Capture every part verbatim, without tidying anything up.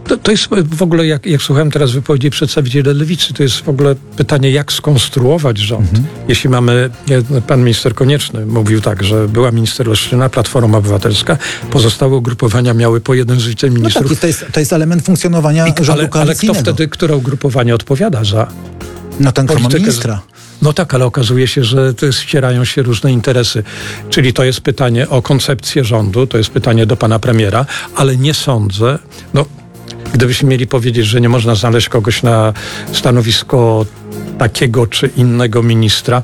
To, to jest w ogóle, jak, jak słuchałem teraz wypowiedzi przedstawiciela Lewicy, to jest w ogóle pytanie, jak skonstruować rząd. Mhm. Jeśli mamy, pan minister Konieczny mówił tak, że była minister Leszczyna, Platforma Obywatelska, pozostałe ugrupowania miały po jeden z wiceministrów. No tak, to jest, to jest element funkcjonowania I, rządu ale, ale koalicyjnego. kto wtedy, które ugrupowanie odpowiada za No ten, kto ma politykę? ministra. No tak, ale okazuje się, że to jest, ścierają się różne interesy. Czyli to jest pytanie o koncepcję rządu, to jest pytanie do pana premiera, ale nie sądzę, no gdybyśmy mieli powiedzieć, że nie można znaleźć kogoś na stanowisko takiego czy innego ministra,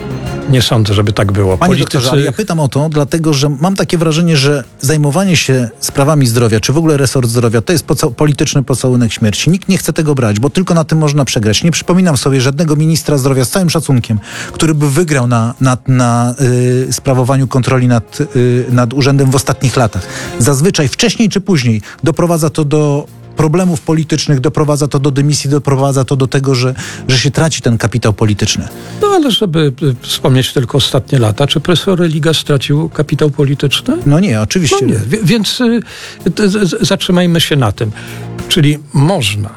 nie sądzę, żeby tak było. Panie Politycy... doktorze, ale ja pytam o to, dlatego że mam takie wrażenie, że zajmowanie się sprawami zdrowia, czy w ogóle resort zdrowia, to jest poca- polityczny pocałunek śmierci. Nikt nie chce tego brać, bo tylko na tym można przegrać. Nie przypominam sobie żadnego ministra zdrowia, z całym szacunkiem, który by wygrał na, na, na y, sprawowaniu kontroli nad, y, nad urzędem w ostatnich latach. Zazwyczaj wcześniej czy później doprowadza to do problemów politycznych, doprowadza to do dymisji, doprowadza to do tego, że, że się traci ten kapitał polityczny. No ale żeby wspomnieć tylko ostatnie lata, czy profesor Religa stracił kapitał polityczny? No nie, oczywiście No nie. W- więc y, z- z- zatrzymajmy się na tym. Czyli można,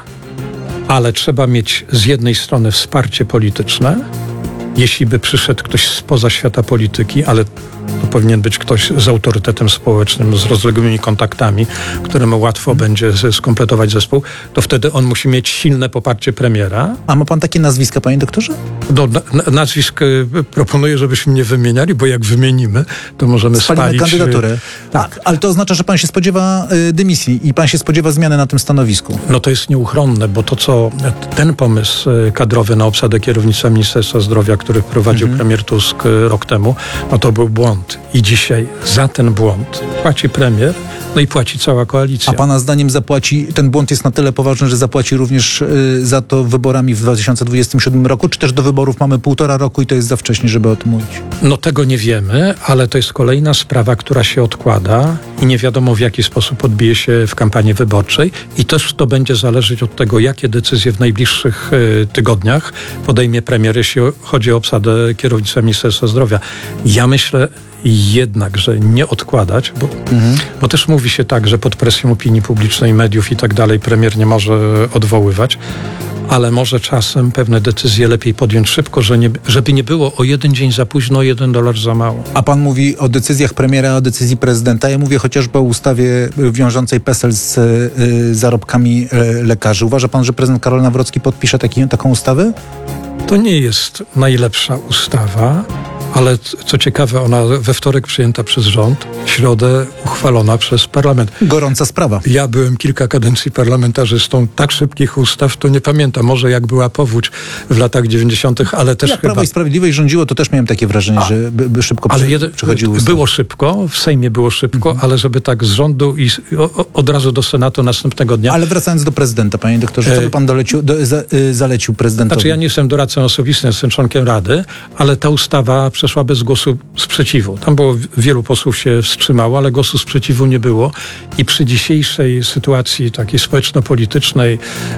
ale trzeba mieć z jednej strony wsparcie polityczne, jeśli by przyszedł ktoś spoza świata polityki, ale to powinien być ktoś z autorytetem społecznym, z rozległymi kontaktami, któremu łatwo będzie z- skompletować zespół, to wtedy on musi mieć silne poparcie premiera. A ma pan takie nazwiska, panie doktorze? Do na, na- nazwisk y, proponuję, żebyśmy nie wymieniali, bo jak wymienimy, to możemy Spalimy spalić... kandydaturę. Tak, ale to oznacza, że pan się spodziewa y, dymisji i pan się spodziewa zmiany na tym stanowisku. No to jest nieuchronne, bo to, co ten pomysł y, kadrowy na obsadę kierownictwa Ministerstwa Zdrowia, który wprowadził Mhm. premier Tusk y, rok temu, no to był błąd. I dzisiaj za ten błąd płaci premier, no i płaci cała koalicja. A pana zdaniem zapłaci, ten błąd jest na tyle poważny, że zapłaci również y, za to wyborami w dwa tysiące dwudziestym siódmym roku, czy też do wyborów mamy półtora roku i to jest za wcześnie, żeby o tym mówić? No tego nie wiemy, ale to jest kolejna sprawa, która się odkłada i nie wiadomo w jaki sposób odbije się w kampanii wyborczej i też to będzie zależeć od tego, jakie decyzje w najbliższych y, tygodniach podejmie premier, jeśli chodzi o obsadę kierownictwa Ministerstwa Zdrowia. Ja myślę jednak, że nie odkładać, bo, mhm. bo też mówi się tak, że pod presją opinii publicznej, mediów i tak dalej premier nie może odwoływać, ale może czasem pewne decyzje lepiej podjąć szybko, że nie, żeby nie było o jeden dzień za późno, o jeden dolar za mało. A pan mówi o decyzjach premiera, o decyzji prezydenta. Ja mówię chociażby o ustawie wiążącej PESEL z y, zarobkami y, lekarzy. Uważa pan, że prezydent Karol Nawrocki podpisze taki, taką ustawę? To nie jest najlepsza ustawa, ale co ciekawe, ona we wtorek przyjęta przez rząd, w środę uchwalona przez parlament. Gorąca sprawa. Ja byłem kilka kadencji parlamentarzystą, tak szybkich ustaw to nie pamiętam. Może jak była powódź w latach dziewięćdziesiątych, ale też Jak chyba... Prawo i Sprawiedliwość rządziło, to też miałem takie wrażenie, A, że by, by szybko ale przy, jeden, przychodziły ustawy. było szybko, w Sejmie było szybko, mhm. ale żeby tak z rządu i o, od razu do Senatu następnego dnia. Ale wracając do prezydenta, panie doktorze, co by pan dolecił, do, za, y, zalecił prezydentowi? Znaczy ja nie jestem doradcą osobistym, jestem członkiem Rady, ale ta ustawa przeszła bez głosu sprzeciwu. Tam było wielu posłów się wstrzymało, ale głosu sprzeciwu nie było i przy dzisiejszej sytuacji takiej społeczno-politycznej,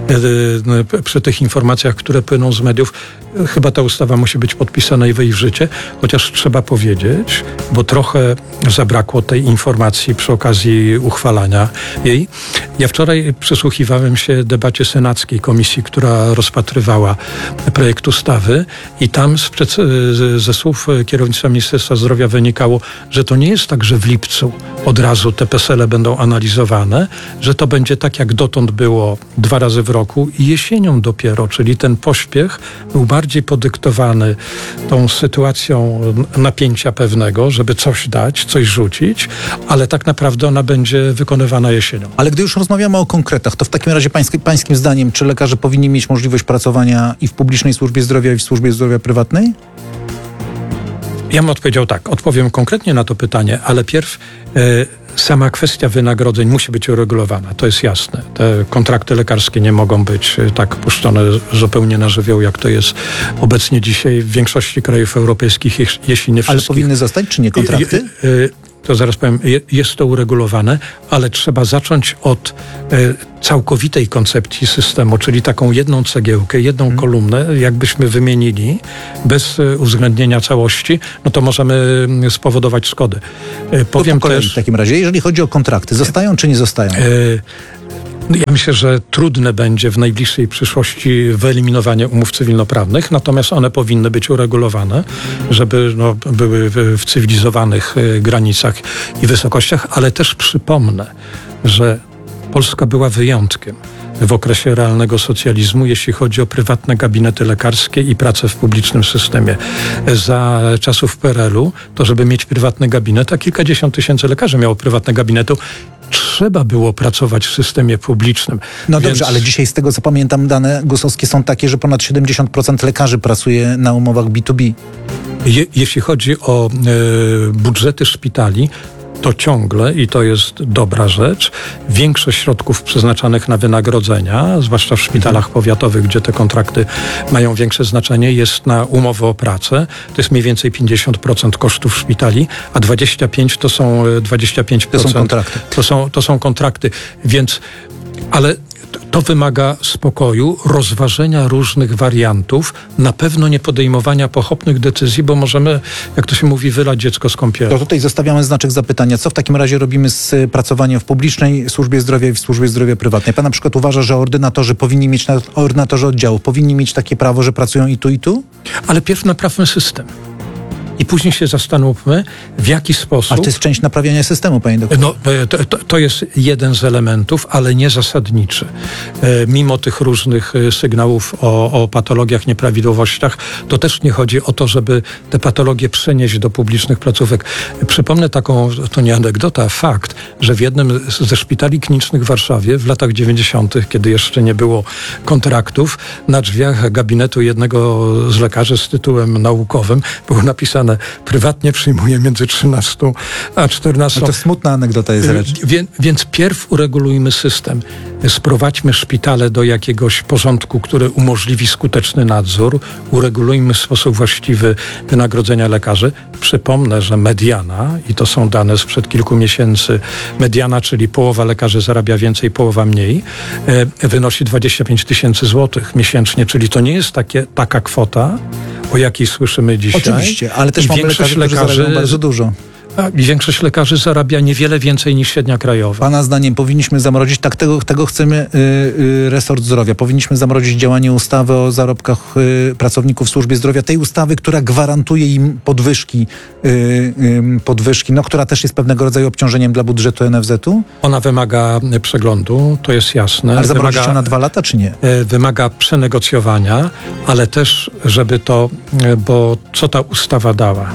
e, przy tych informacjach, które płyną z mediów, e, chyba ta ustawa musi być podpisana i wejść w życie, chociaż trzeba powiedzieć, bo trochę zabrakło tej informacji przy okazji uchwalania jej. Ja wczoraj przysłuchiwałem się debacie senackiej komisji, która rozpatrywała projekt ustawy i tam z przed, ze słów kierownictwa Ministerstwa Zdrowia wynikało, że to nie jest tak, że w lipcu od razu te pesele będą analizowane, że to będzie tak, jak dotąd było dwa razy w roku i jesienią dopiero, czyli ten pośpiech był bardziej podyktowany tą sytuacją napięcia pewnego, żeby coś dać, coś rzucić, ale tak naprawdę ona będzie wykonywana jesienią. Ale gdy już rozmawiamy o konkretach, to w takim razie pańskim, pańskim zdaniem, czy lekarze powinni mieć możliwość pracowania i w publicznej służbie zdrowia, i w służbie zdrowia prywatnej? Ja bym odpowiedział tak, odpowiem konkretnie na to pytanie, ale pierw y, sama kwestia wynagrodzeń musi być uregulowana, to jest jasne. Te kontrakty lekarskie nie mogą być y, tak puszczone zupełnie na żywioł, jak to jest obecnie dzisiaj w większości krajów europejskich, jeśli nie wszystkich. Ale powinny zostać, czy nie kontrakty? Y, y, y, to zaraz powiem, jest to uregulowane, ale trzeba zacząć od y, całkowitej koncepcji systemu, czyli taką jedną cegiełkę, jedną hmm. kolumnę, jakbyśmy wymienili, bez y, uwzględnienia całości, no to możemy y, spowodować szkody. Y, powiem po kolei też... w takim razie, jeżeli chodzi o kontrakty, zostają czy nie zostają? Y, Ja myślę, że trudne będzie w najbliższej przyszłości wyeliminowanie umów cywilnoprawnych, natomiast one powinny być uregulowane, żeby no, były w cywilizowanych granicach i wysokościach, ale też przypomnę, że Polska była wyjątkiem w okresie realnego socjalizmu, jeśli chodzi o prywatne gabinety lekarskie i pracę w publicznym systemie. Za czasów P R L u, to żeby mieć prywatny gabinet, a kilkadziesiąt tysięcy lekarzy miało prywatne gabinety, trzeba było pracować w systemie publicznym. No Więc... dobrze, ale dzisiaj z tego co pamiętam dane gusowskie są takie, że ponad siedemdziesiąt procent lekarzy pracuje na umowach B dwa B. Je, jeśli chodzi o e, budżety szpitali, to ciągle, i to jest dobra rzecz, większość środków przeznaczanych na wynagrodzenia, zwłaszcza w szpitalach powiatowych, gdzie te kontrakty mają większe znaczenie, jest na umowę o pracę. To jest mniej więcej pięćdziesiąt procent kosztów szpitali, a dwadzieścia pięć procent to są dwadzieścia pięć procent. To są kontrakty. To są, to są kontrakty, więc, ale to wymaga spokoju, rozważenia różnych wariantów, na pewno nie podejmowania pochopnych decyzji, bo możemy, jak to się mówi, wylać dziecko z kąpielą. To tutaj zostawiamy znaczek zapytania. Co w takim razie robimy z pracowaniem w publicznej służbie zdrowia i w służbie zdrowia prywatnej? Pan na przykład uważa, że ordynatorzy powinni mieć, ordynatorzy oddziałów powinni mieć takie prawo, że pracują i tu, i tu? Ale pierw naprawmy system. I później się zastanówmy, w jaki sposób... Ale to jest część naprawiania systemu, panie doktorze. No, to, to, to jest jeden z elementów, ale nie zasadniczy. E, mimo tych różnych sygnałów o, o patologiach, nieprawidłowościach, to też nie chodzi o to, żeby te patologie przenieść do publicznych placówek. Przypomnę taką, to nie anegdota, a fakt, że w jednym ze szpitali klinicznych w Warszawie w latach dziewięćdziesiątych, kiedy jeszcze nie było kontraktów, na drzwiach gabinetu jednego z lekarzy z tytułem naukowym było napisane: prywatnie przyjmuje między trzynastą a czternastą. No to smutna anegdota jest rzecz. Wie, więc pierw uregulujmy system. Sprowadźmy szpitale do jakiegoś porządku, który umożliwi skuteczny nadzór. Uregulujmy w sposób właściwy wynagrodzenia lekarzy. Przypomnę, że mediana, i to są dane sprzed kilku miesięcy, mediana, czyli połowa lekarzy zarabia więcej, połowa mniej, e, wynosi dwadzieścia pięć tysięcy złotych miesięcznie, czyli to nie jest takie, taka kwota, o jakiej słyszymy dzisiaj. Oczywiście, ale też mamy lekarzy, którzy zarabiają bardzo dużo. I większość lekarzy zarabia niewiele więcej niż średnia krajowa. Pana zdaniem powinniśmy zamrozić, tak tego, tego chcemy y, y, resort zdrowia, powinniśmy zamrozić działanie ustawy o zarobkach y, pracowników w służbie zdrowia, tej ustawy, która gwarantuje im podwyżki, y, y, podwyżki, no, która też jest pewnego rodzaju obciążeniem dla budżetu N F Z u? Ona wymaga przeglądu, to jest jasne. Ale zamrozić ją na dwa lata, czy nie? Wymaga przenegocjowania, ale też, żeby to, bo co ta ustawa dała?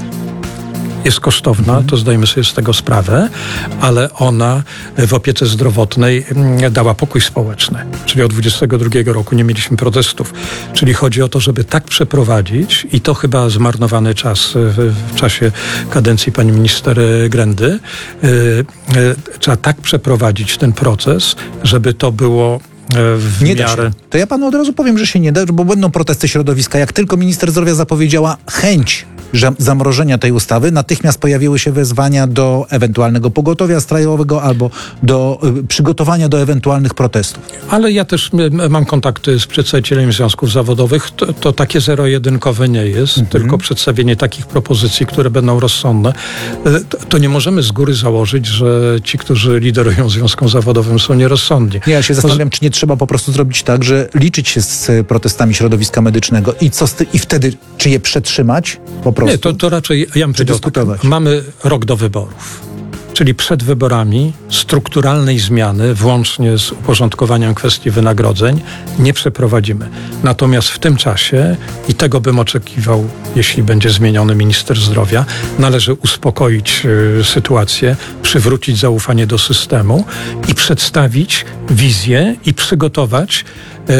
Jest kosztowna, mhm. to zdajemy sobie z tego sprawę, ale ona w opiece zdrowotnej dała pokój społeczny. Czyli od dwudziestego drugiego roku nie mieliśmy protestów. Czyli chodzi o to, żeby tak przeprowadzić, i to chyba zmarnowany czas w, w czasie kadencji pani minister Grendy, yy, yy, trzeba tak przeprowadzić ten proces, żeby to było w nie miarę... da się. To ja panu od razu powiem, że się nie da, bo będą protesty środowiska. Jak tylko minister zdrowia zapowiedziała chęć że zamrożenia tej ustawy, natychmiast pojawiły się wezwania do ewentualnego pogotowia strajkowego albo do y, przygotowania do ewentualnych protestów. Ale ja też y, mam kontakty z przedstawicielami związków zawodowych. To, to takie zero-jedynkowe nie jest, mhm. tylko przedstawienie takich propozycji, które będą rozsądne. Y, to, to nie możemy z góry założyć, że ci, którzy liderują związkom zawodowym, są nierozsądni. Nie, ja się zastanawiam, czy nie trzeba po prostu zrobić tak, że liczyć się z protestami środowiska medycznego i co z ty- i wtedy, czy je przetrzymać po prostu? Nie, to, to raczej ja bym powiedział, tak, mamy rok do wyborów. Czyli przed wyborami strukturalnej zmiany, włącznie z uporządkowaniem kwestii wynagrodzeń, nie przeprowadzimy. Natomiast w tym czasie, i tego bym oczekiwał, jeśli będzie zmieniony minister zdrowia, należy uspokoić y, sytuację, przywrócić zaufanie do systemu i przedstawić wizję i przygotować y,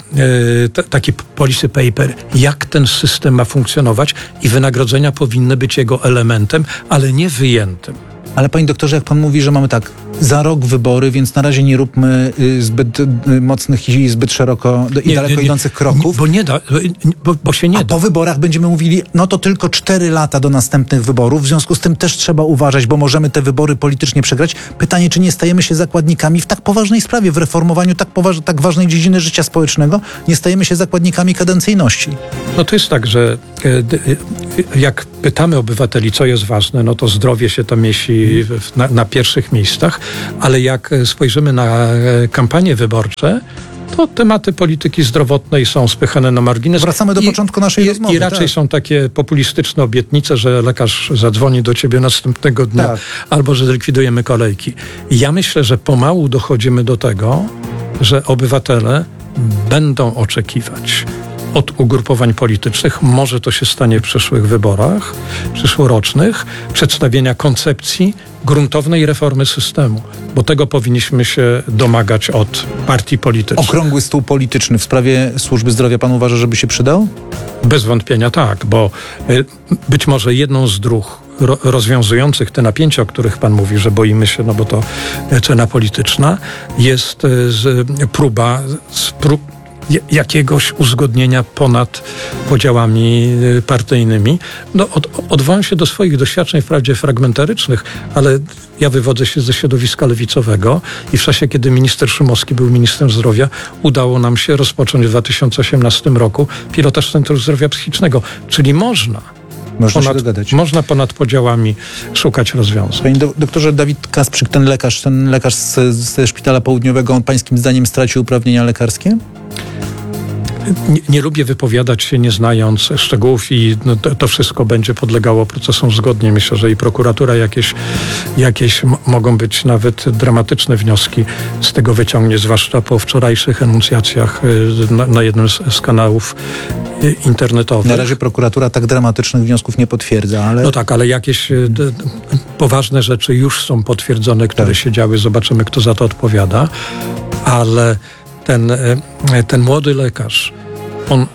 y, t- taki policy paper, jak ten system ma funkcjonować, i wynagrodzenia powinny być jego elementem, ale nie wyjętym. Ale panie doktorze, jak pan mówi, że mamy tak, za rok wybory, więc na razie nie róbmy y, zbyt y, mocnych i zbyt szeroko i nie, daleko nie, idących kroków. Nie, bo nie da, bo, bo się nie A da. po wyborach będziemy mówili, no to tylko cztery lata do następnych wyborów, w związku z tym też trzeba uważać, bo możemy te wybory politycznie przegrać. Pytanie, czy nie stajemy się zakładnikami w tak poważnej sprawie, w reformowaniu tak, poważ- tak ważnej dziedziny życia społecznego, nie stajemy się zakładnikami kadencyjności. No to jest tak, że e, jak pytamy obywateli, co jest ważne, no to zdrowie się to mieści na, na pierwszych miejscach, ale jak spojrzymy na kampanie wyborcze, to tematy polityki zdrowotnej są spychane na margines. Wracamy do I, początku naszej i, rozmowy. I raczej tak. są takie populistyczne obietnice, że lekarz zadzwoni do ciebie następnego dnia, Tak. albo że zlikwidujemy kolejki. I ja myślę, że pomału dochodzimy do tego, że obywatele będą oczekiwać od ugrupowań politycznych, może to się stanie w przyszłych wyborach, przyszłorocznych, przedstawienia koncepcji gruntownej reformy systemu, bo tego powinniśmy się domagać od partii politycznych. Okrągły stół polityczny w sprawie służby zdrowia pan uważa, żeby się przydał? Bez wątpienia tak, bo y, być może jedną z dróg ro, rozwiązujących te napięcia, o których pan mówi, że boimy się, no bo to y, cena polityczna, jest y, z, próba z prób, jakiegoś uzgodnienia ponad podziałami partyjnymi. No, od, odwołam się do swoich doświadczeń, wprawdzie fragmentarycznych, ale ja wywodzę się ze środowiska lewicowego i w czasie, kiedy minister Szumowski był ministrem zdrowia, udało nam się rozpocząć w dwa tysiące osiemnastym roku pilotaż Centrum Zdrowia Psychicznego. Czyli można Można ponad, się dogadać. można ponad podziałami szukać rozwiązań. Panie do, doktorze Dawid Kasprzyk, ten lekarz, ten lekarz z, ze Szpitala Południowego, on pańskim zdaniem stracił uprawnienia lekarskie? Nie, nie lubię wypowiadać się nie znając szczegółów i no, to, to wszystko będzie podlegało procesom zgodnie. Myślę, że i prokuratura jakieś, jakieś m- mogą być nawet dramatyczne wnioski z tego wyciągnie, zwłaszcza po wczorajszych enuncjacjach y, na, na jednym z, z kanałów y, internetowych. Na razie prokuratura tak dramatycznych wniosków nie potwierdza, ale... No tak, ale jakieś y, d, d, poważne rzeczy już są potwierdzone, które Tak. się działy. Zobaczymy, kto za to odpowiada. Ale ten, y, ten młody lekarz, on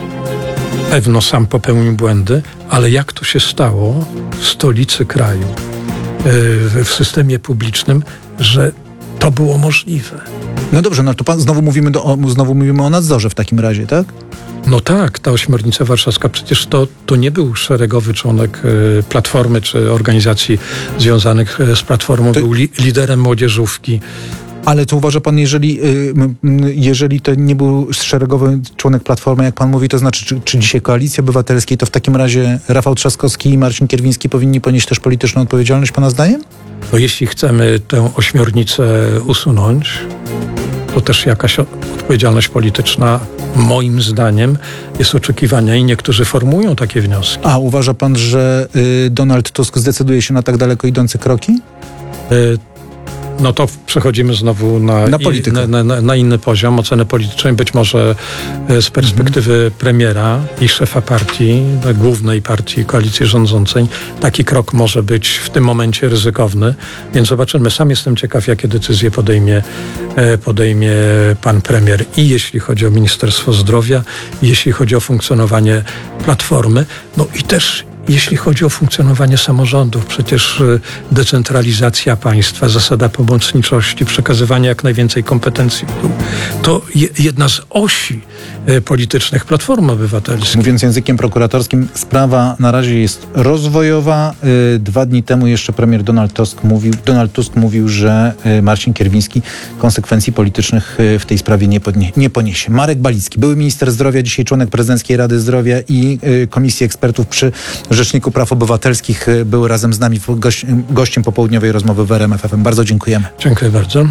pewno sam popełnił błędy, ale jak to się stało w stolicy kraju, y, w systemie publicznym, że to było możliwe? No dobrze, no to pan, znowu mówimy, do, o, znowu mówimy o nadzorze w takim razie, tak? No tak, ta ośmiornica warszawska, przecież to, to nie był szeregowy członek y, Platformy czy organizacji związanych y, z Platformą, To- był li, liderem młodzieżówki. Ale to uważa pan, jeżeli, y, m, m, jeżeli to nie był szeregowy członek Platformy, jak pan mówi, to znaczy, czy, czy dzisiaj Koalicji Obywatelskiej, to w takim razie Rafał Trzaskowski i Marcin Kierwiński powinni ponieść też polityczną odpowiedzialność, pana zdaniem? No jeśli chcemy tę ośmiornicę usunąć, to też jakaś o- odpowiedzialność polityczna, moim zdaniem, jest oczekiwania i niektórzy formułują takie wnioski. A uważa pan, że y, Donald Tusk zdecyduje się na tak daleko idące kroki? Y, No to przechodzimy znowu na, Na i- politykę. na, na, na inny poziom oceny politycznej. Być może e, z perspektywy Mhm. premiera i szefa partii, e, głównej partii koalicji rządzącej, taki krok może być w tym momencie ryzykowny. Więc zobaczymy. Sam jestem ciekaw, jakie decyzje podejmie, e, podejmie pan premier. I jeśli chodzi o Ministerstwo Zdrowia, i jeśli chodzi o funkcjonowanie Platformy, no i też jeśli chodzi o funkcjonowanie samorządów, przecież y, decentralizacja państwa, zasada pomocniczości, przekazywanie jak najwięcej kompetencji w dół, to je, jedna z osi y, politycznych Platformy Obywatelskiej. Mówiąc językiem prokuratorskim, sprawa na razie jest rozwojowa. Y, Dwa dni temu jeszcze premier Donald Tusk mówił, Donald Tusk mówił, że y, Marcin Kierwiński konsekwencji politycznych y, w tej sprawie nie, podnie, nie poniesie. Marek Balicki, były minister zdrowia, dzisiaj członek Prezydenckiej Rady Zdrowia i y, Komisji Ekspertów przy Rzeczniku Praw Obywatelskich, y, był razem z nami gość, gościem popołudniowej rozmowy w R M F F M. Bardzo dziękujemy. Dziękuję bardzo.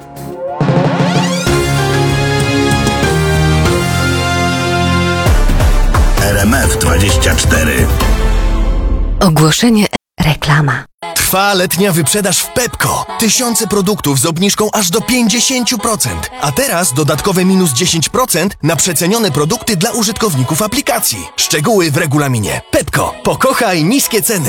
R M F dwadzieścia cztery. Ogłoszenie reklama. Trwa letnia wyprzedaż w Pepco. Tysiące produktów z obniżką aż do pięćdziesiąt procent. A teraz dodatkowe minus dziesięć procent na przecenione produkty dla użytkowników aplikacji. Szczegóły w regulaminie. Pepco. Pokochaj niskie ceny.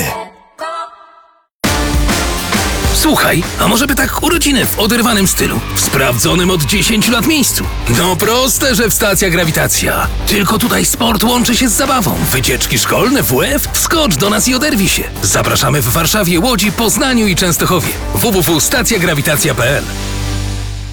Słuchaj, a może by tak urodziny w oderwanym stylu, w sprawdzonym od dziesięciu lat miejscu? No proste, że w Stacja Grawitacja. Tylko tutaj sport łączy się z zabawą. Wycieczki szkolne, W F, wskocz do nas i oderwij się. Zapraszamy w Warszawie, Łodzi, Poznaniu i Częstochowie. w w w kropka stacja grawitacja kropka p l